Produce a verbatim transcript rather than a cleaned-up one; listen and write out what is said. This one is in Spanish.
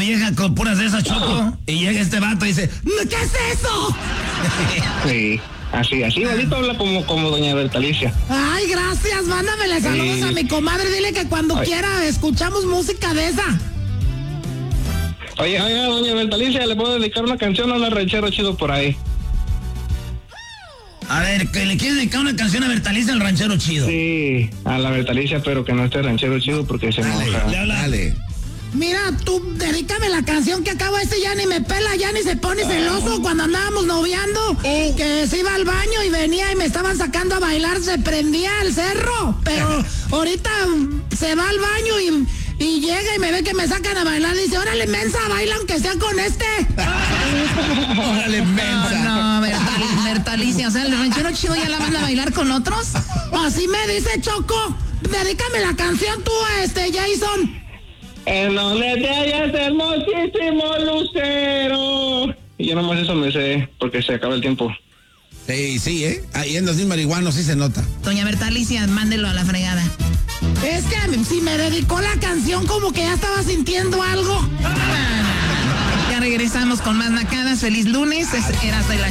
vieja con puras de esas, Choco, y llega este vato y dice, ¿qué es eso? Sí, así, así, igualito habla como, como doña Bertalicia. Ay, gracias, mándamele saludos sí. a mi comadre, dile que cuando Ay. quiera escuchamos música de esa. Oye, oiga, doña Bertalicia, ¿le puedo dedicar una canción a un ranchero chido por ahí? A ver, que le quieres dedicar una canción a Bertalicia, el ranchero chido. Sí, a la Bertalicia, pero que no esté ranchero chido porque se dale, moja. Dale, dale. Mira, tú dedícame la canción que acaba este, ya ni me pela, ya ni se pone celoso cuando andábamos noviando, oh. que se iba al baño y venía y me estaban sacando a bailar, se prendía el cerro, pero ahorita se va al baño y... Y llega y me ve que me sacan a bailar. Dice, órale, mensa, baila aunque sea con este. Órale, mensa. No, no, Bertal, Bertalicia, o sea, el ranchero chido ya la van a bailar con otros. Así me dice Choco. Dedícame la canción tú a este, Jason. En donde te hallas hermosísimo lucero. Y yo nomás eso me sé, porque se acaba el tiempo. Sí, sí, ¿eh? Ahí en sin marihuano sí se nota. Doña Bertalicia, mándelo a la fregada. Es que si me dedicó la canción como que ya estaba sintiendo algo. Ya regresamos con más nacadas. Feliz lunes. Es Erasmo y la